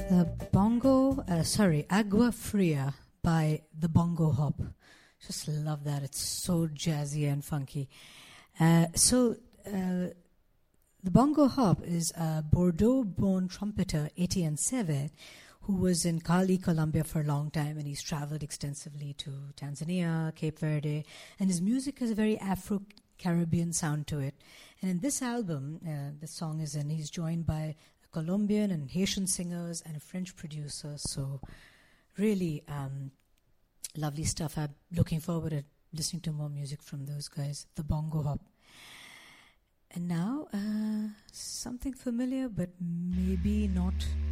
Agua Fria by the Bongo Hop. Just love that. It's so jazzy and funky. The Bongo Hop is a Bordeaux-born trumpeter, Etienne Sever, who was in Cali, Colombia for a long time, and he's traveled extensively to Tanzania, Cape Verde, and his music has a very Afro-Caribbean sound to it. And in this album, the song is in, he's joined by Colombian and Haitian singers and a French producer. So really lovely stuff. I'm looking forward to listening to more music from those guys, the Bongo Hop. And now something familiar, but maybe not